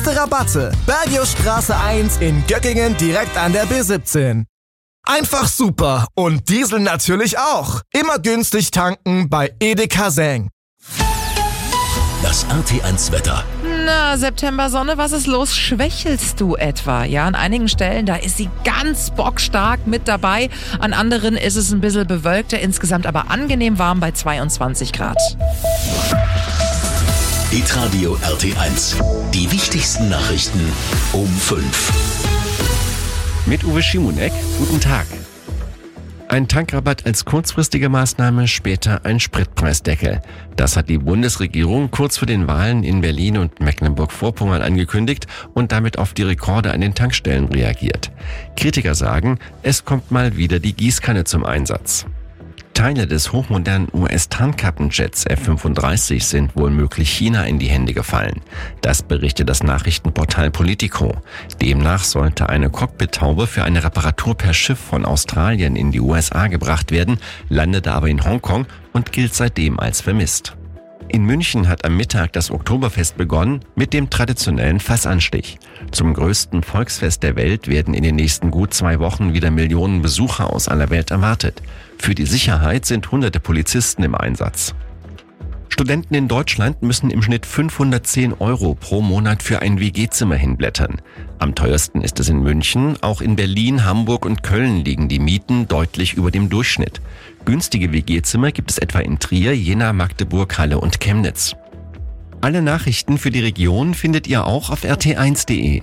beste Rabatte. Bergiusstraße 1 in Göckingen direkt an der B17. Einfach super und Diesel natürlich auch. Immer günstig tanken bei Edeka Seng. Das RT1 Wetter. Na, September-Sonne, was ist los? Schwächelst du etwa? Ja, an einigen Stellen, da ist sie ganz bockstark mit dabei. An anderen ist es ein bisschen bewölkter, insgesamt aber angenehm warm bei 22 Grad. Hitradio RT1. Die wichtigsten Nachrichten um 5. Mit Uwe Schimonek, guten Tag. Ein Tankrabatt als kurzfristige Maßnahme, später ein Spritpreisdeckel. Das hat die Bundesregierung kurz vor den Wahlen in Berlin und Mecklenburg-Vorpommern angekündigt und damit auf die Rekorde an den Tankstellen reagiert. Kritiker sagen, es kommt mal wieder die Gießkanne zum Einsatz. Teile des hochmodernen US-Tarnkappenjets F-35 sind wohl möglich China in die Hände gefallen. Das berichtet das Nachrichtenportal Politico. Demnach sollte eine Cockpit-Taube für eine Reparatur per Schiff von Australien in die USA gebracht werden, landete aber in Hongkong und gilt seitdem als vermisst. In München hat am Mittag das Oktoberfest begonnen mit dem traditionellen Fassanstich. Zum größten Volksfest der Welt werden in den nächsten gut 2 Wochen wieder Millionen Besucher aus aller Welt erwartet. Für die Sicherheit sind hunderte Polizisten im Einsatz. Studenten in Deutschland müssen im Schnitt 510 € pro Monat für ein WG-Zimmer hinblättern. Am teuersten ist es in München, auch in Berlin, Hamburg und Köln liegen die Mieten deutlich über dem Durchschnitt. Günstige WG-Zimmer gibt es etwa in Trier, Jena, Magdeburg, Halle und Chemnitz. Alle Nachrichten für die Region findet ihr auch auf rt1.de.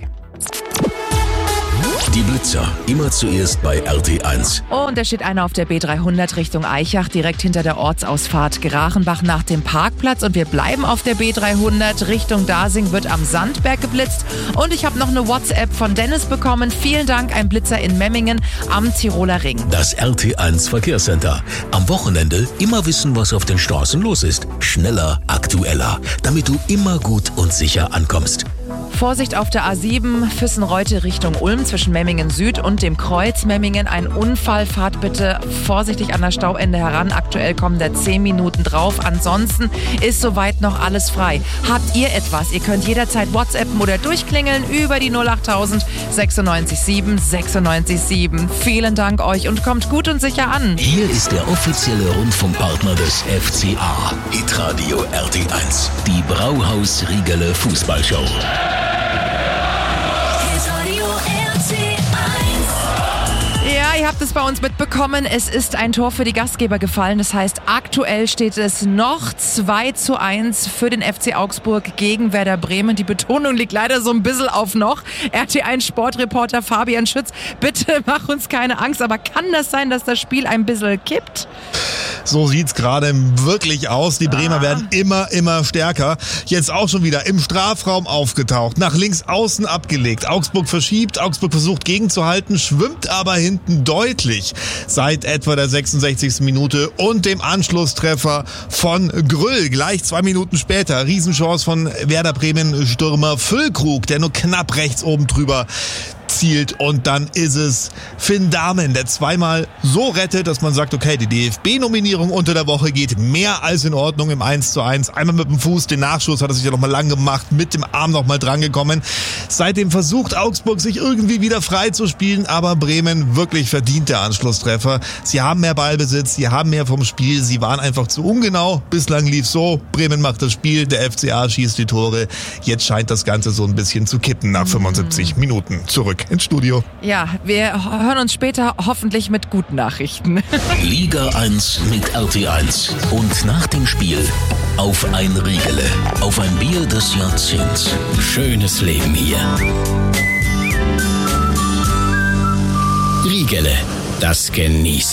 Die Blitzer, immer zuerst bei RT1. Und da steht einer auf der B300 Richtung Aichach, direkt hinter der Ortsausfahrt Grachenbach nach dem Parkplatz. Und wir bleiben auf der B300 Richtung Dasing, wird am Sandberg geblitzt. Und ich habe noch eine WhatsApp von Dennis bekommen. Vielen Dank, ein Blitzer in Memmingen am Tiroler Ring. Das RT1 Verkehrscenter. Am Wochenende immer wissen, was auf den Straßen los ist. Schneller, aktueller, damit du immer gut und sicher ankommst. Vorsicht auf der A7, Füssenreute Richtung Ulm zwischen Memmingen Süd und dem Kreuz Memmingen. Ein Unfall, fahrt bitte vorsichtig an das Stauende heran. Aktuell kommen da 10 Minuten drauf. Ansonsten ist soweit noch alles frei. Habt ihr etwas? Ihr könnt jederzeit WhatsAppen oder durchklingeln über die 08000 96 7 96 7. Vielen Dank euch und kommt gut und sicher an. Hier ist der offizielle Rundfunkpartner des FCA. Hitradio RT1. Die Brauhaus Riegele Fußballshow. Ja, ihr habt es bei uns mitbekommen. Es ist ein Tor für die Gastgeber gefallen. Das heißt, aktuell steht es noch 2:1 für den FC Augsburg gegen Werder Bremen. Die Betonung liegt leider so ein bisschen auf noch. RT1 Sportreporter Fabian Schütz, bitte mach uns keine Angst. Aber kann das sein, dass das Spiel ein bisschen kippt? So sieht's gerade wirklich aus. Die Bremer werden immer stärker. Jetzt auch schon wieder im Strafraum aufgetaucht, nach links außen abgelegt. Augsburg verschiebt, Augsburg versucht gegenzuhalten, schwimmt aber hinten deutlich seit etwa der 66. Minute und dem Anschlusstreffer von Grüll. Gleich 2 Minuten später, Riesenchance von Werder Bremen Stürmer Füllkrug, der nur knapp rechts oben drüber zielt, und dann ist es Finn Dahmen, der zweimal so rettet, dass man sagt, okay, die DFB-Nominierung unter der Woche geht mehr als in Ordnung im 1:1. Einmal mit dem Fuß, den Nachschuss hat er sich ja nochmal lang gemacht, mit dem Arm nochmal drangekommen. Seitdem versucht Augsburg sich irgendwie wieder frei zu spielen, aber Bremen wirklich verdient der Anschlusstreffer. Sie haben mehr Ballbesitz, sie haben mehr vom Spiel, sie waren einfach zu ungenau. Bislang lief so, Bremen macht das Spiel, der FCA schießt die Tore. Jetzt scheint das Ganze so ein bisschen zu kippen nach 75 Minuten. Zurück ins Studio. Ja, wir hören uns später hoffentlich mit guten Nachrichten. Liga 1 mit RT1. Und nach dem Spiel auf ein Riegele, auf ein Bier des Jahrzehnts. Schönes Leben hier. Riegele, das Genießen.